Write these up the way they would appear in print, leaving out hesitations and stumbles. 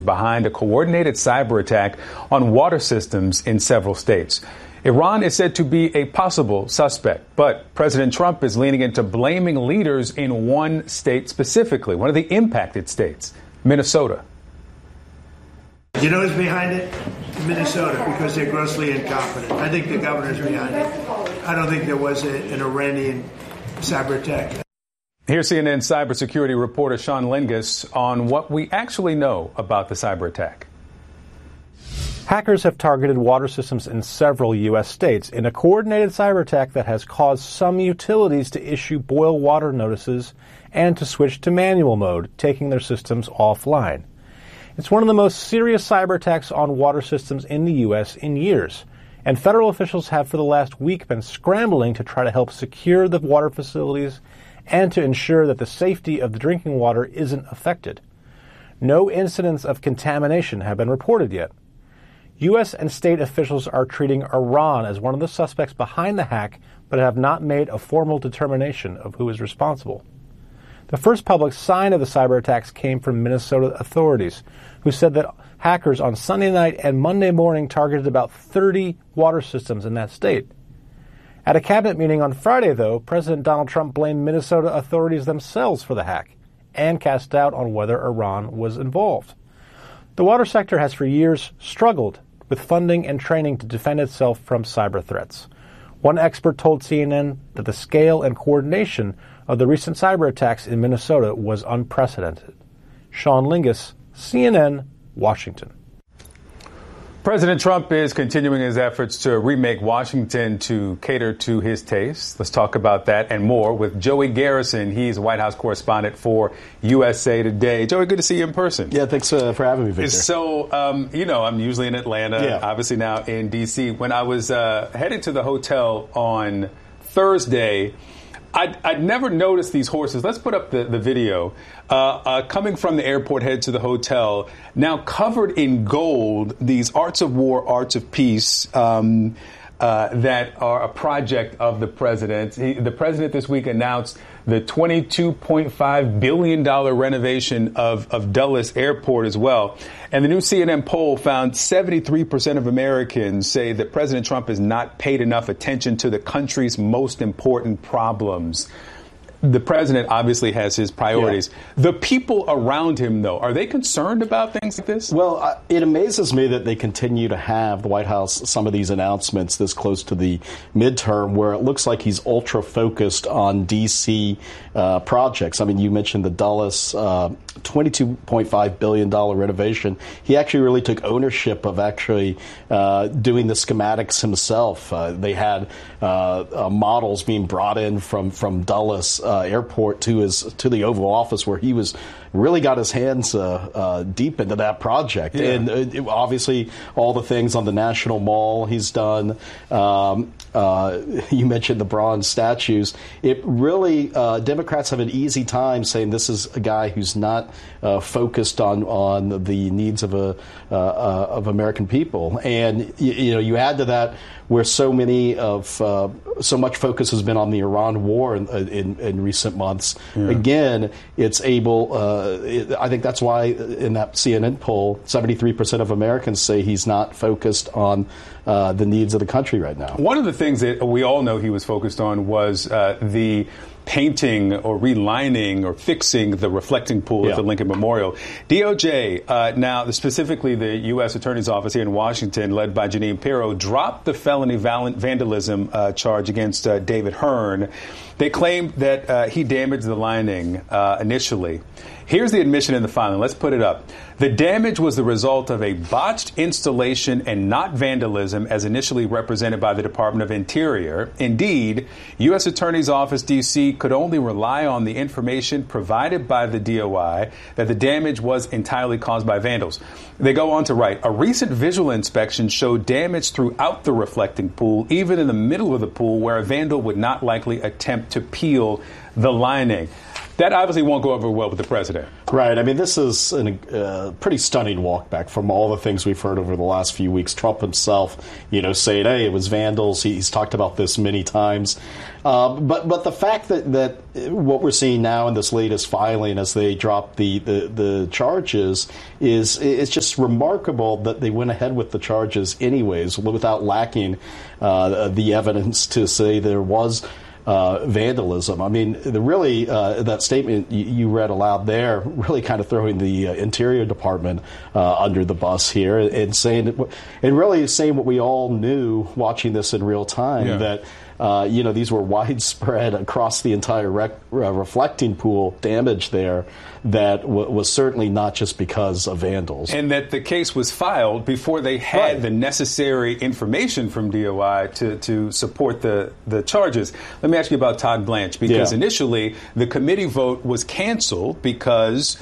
behind a coordinated cyber attack on water systems in several states. Iran is said to be a possible suspect, but President Trump is leaning into blaming leaders in one state specifically, one of the impacted states, Minnesota. You know who's behind it? Minnesota, because they're grossly incompetent. I think the governor's behind it. I don't think there was an Iranian cyber attack. Here's CNN cybersecurity reporter Sean Lingus on what we actually know about the cyber attack. Hackers have targeted water systems in several U.S. states in a coordinated cyber attack that has caused some utilities to issue boil water notices and to switch to manual mode, taking their systems offline. It's one of the most serious cyber attacks on water systems in the U.S. in years, and federal officials have for the last week been scrambling to try to help secure the water facilities and to ensure that the safety of the drinking water isn't affected. No incidents of contamination have been reported yet. U.S. and state officials are treating Iran as one of the suspects behind the hack, but have not made a formal determination of who is responsible. The first public sign of the cyber attacks came from Minnesota authorities, who said that hackers on Sunday night and Monday morning targeted about 30 water systems in that state. At a cabinet meeting on Friday, though, President Donald Trump blamed Minnesota authorities themselves for the hack and cast doubt on whether Iran was involved. The water sector has for years struggled with funding and training to defend itself from cyber threats. One expert told CNN that the scale and coordination of the recent cyber attacks in Minnesota was unprecedented. Sean Lingus, CNN, Washington. President Trump is continuing his efforts to remake Washington to cater to his taste. Let's talk about that and more with Joey Garrison. He's a White House correspondent for USA Today. Joey, good to see you in person. Yeah, thanks for having me, Victor. So, I'm usually in Atlanta, obviously now in D.C. When I was headed to the hotel on Thursday, I'd never noticed these horses. Let's put up the video. Coming from the airport, head to the hotel, now covered in gold, these Arts of War, Arts of Peace, that are a project of the president. The president this week announced the $22.5 billion renovation of Dulles Airport as well. And the new CNN poll found 73% of Americans say that President Trump has not paid enough attention to the country's most important problems. The president obviously has his priorities. Yeah. The people around him, though, are they concerned about things like this? Well, it amazes me that they continue to have the White House some of these announcements this close to the midterm where it looks like he's ultra focused on D.C. projects. I mean, you mentioned the Dulles $22.5 billion renovation. He actually really took ownership of actually doing the schematics himself. They had models being brought in from Dulles Airport to the Oval Office, where he was really got his hands deep into that project. Yeah. And obviously all the things on the National Mall he's done. You mentioned the bronze statues. It really, Democrats have an easy time saying this is a guy who's not focused on the needs of American people. And you add to that where so much focus has been on the Iran war in recent months. Yeah. Again, it's able. I think that's why in that CNN poll, 73% of Americans say he's not focused on the needs of the country right now. One of the things that we all know he was focused on was the painting or relining or fixing the reflecting pool at the Lincoln Memorial. DOJ, now specifically the U.S. Attorney's Office here in Washington, led by Jeanine Pirro, dropped the felony vandalism charge against David Hearn. They claimed that he damaged the lining initially. Here's the admission in the filing. Let's put it up. The damage was the result of a botched installation and not vandalism as initially represented by the Department of Interior. Indeed, U.S. Attorney's Office, D.C. could only rely on the information provided by the DOI that the damage was entirely caused by vandals. They go on to write, a recent visual inspection showed damage throughout the reflecting pool, even in the middle of the pool where a vandal would not likely attempt to peel the lining. That obviously won't go over well with the president. Right. I mean, this is a pretty stunning walk back from all the things we've heard over the last few weeks. Trump himself, saying, hey, it was vandals. He's talked about this many times. But the fact that what we're seeing now in this latest filing as they drop the charges is just remarkable that they went ahead with the charges anyways without lacking the evidence to say there was vandalism. I mean, that statement you read aloud there really kind of throwing the Interior Department under the bus here and really saying what we all knew watching this in real time, that these were widespread across the entire reflecting pool damage there that was certainly not just because of vandals. And that the case was filed before they had the necessary information from DOI to support the charges. Let me ask you about Todd Blanche, because initially the committee vote was canceled because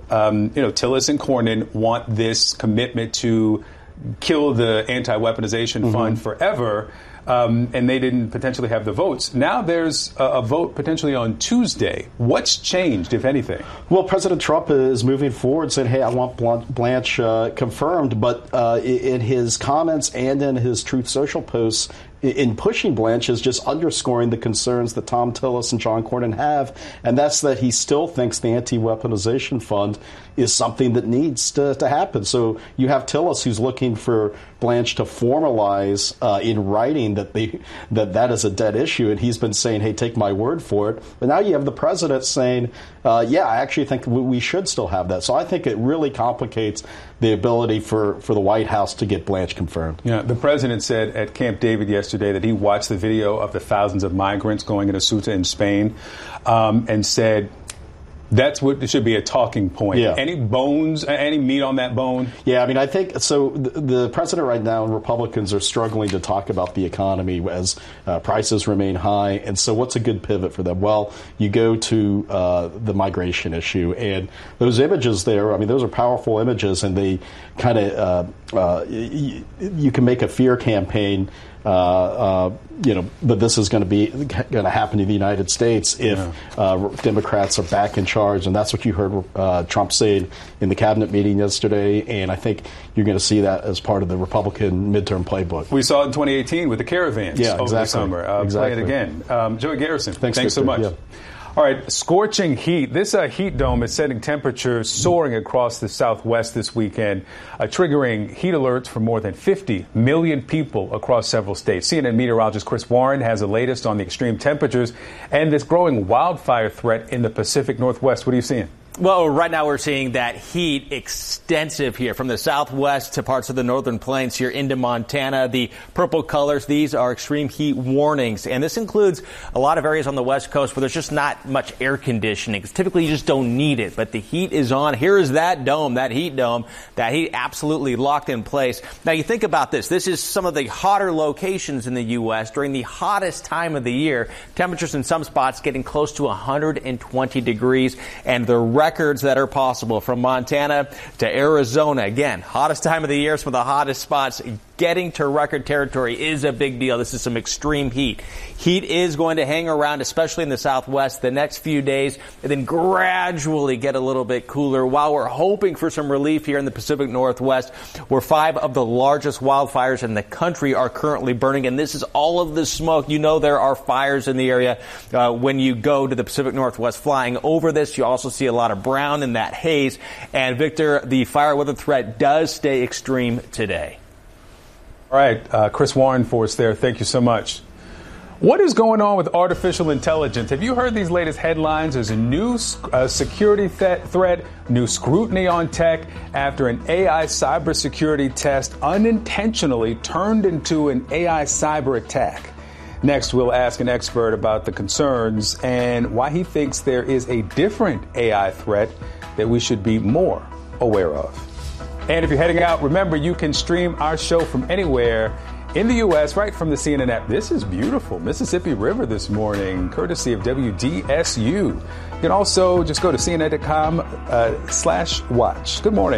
Tillis and Cornyn want this commitment to kill the anti-weaponization fund forever. And they didn't potentially have the votes. Now there's a vote potentially on Tuesday. What's changed, if anything? Well, President Trump is moving forward, saying, hey, I want Blanche confirmed. But in his comments and in his Truth Social posts, in pushing Blanche is just underscoring the concerns that Thom Tillis and John Cornyn have, and that's that he still thinks the anti-weaponization fund is something that needs to happen. So you have Tillis who's looking for Blanche to formalize in writing that is a dead issue, and he's been saying, hey, take my word for it. But now you have the president saying, I actually think we should still have that. So I think it really complicates the ability for the White House to get Blanche confirmed. Yeah, the president said at Camp David yesterday that he watched the video of the thousands of migrants going into Ceuta in Spain and said that's what should be a talking point. Yeah. Any bones, any meat on that bone? Yeah, I mean, I think so. The president right now and Republicans are struggling to talk about the economy as prices remain high. And so what's a good pivot for them? Well, you go to the migration issue. And those images there, I mean, those are powerful images. And they kind of, you can make a fear campaign. But this is going to happen in the United States if Democrats are back in charge, and that's what you heard Trump say in the cabinet meeting yesterday. And I think you're going to see that as part of the Republican midterm playbook. We saw it in 2018 with the caravans over the summer. Play it again. Joey Garrison, thanks so much. Yeah. All right, scorching heat. This heat dome is setting temperatures soaring across the Southwest this weekend, triggering heat alerts for more than 50 million people across several states. CNN meteorologist Chris Warren has the latest on the extreme temperatures and this growing wildfire threat in the Pacific Northwest. What are you seeing? Well, right now we're seeing that heat extensive here from the Southwest to parts of the northern plains here into Montana. The purple colors, these are extreme heat warnings. And this includes a lot of areas on the West Coast where there's just not much air conditioning. Typically, you just don't need it. But the heat is on. Here is that dome, that heat absolutely locked in place. Now, you think about this. This is some of the hotter locations in the U.S. during the hottest time of the year. Temperatures in some spots getting close to 120 degrees. And the records that are possible from Montana to Arizona. Again, hottest time of the year, some of the hottest spots. Getting to record territory is a big deal. This is some extreme heat. Heat is going to hang around, especially in the Southwest, the next few days, and then gradually get a little bit cooler while we're hoping for some relief here in the Pacific Northwest, where 5 of the largest wildfires in the country are currently burning. And this is all of the smoke. You know there are fires in the area when you go to the Pacific Northwest flying over this. You also see a lot of brown in that haze. And Victor, the fire weather threat does stay extreme today. All right, Chris Warren for us there. Thank you so much. What is going on with artificial intelligence? Have you heard these latest headlines? There's a new security threat, new scrutiny on tech after an AI cybersecurity test unintentionally turned into an AI cyber attack. Next, we'll ask an expert about the concerns and why he thinks there is a different AI threat that we should be more aware of. And if you're heading out, remember you can stream our show from anywhere in the U.S. right from the CNN app. This is beautiful. Mississippi River this morning, courtesy of WDSU. You can also just go to CNN.com/watch. Good morning.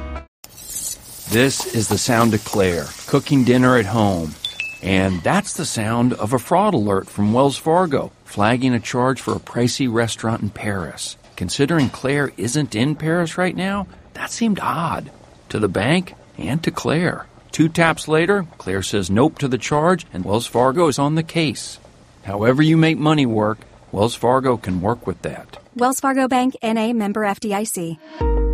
This is the sound of Claire cooking dinner at home. And that's the sound of a fraud alert from Wells Fargo. flagging a charge for a pricey restaurant in Paris. Considering Claire isn't in Paris right now, that seemed odd to the bank and to Claire. 2 taps later, Claire says nope to the charge, and Wells Fargo is on the case. However you make money work, Wells Fargo can work with that. Wells Fargo Bank, N.A., member FDIC.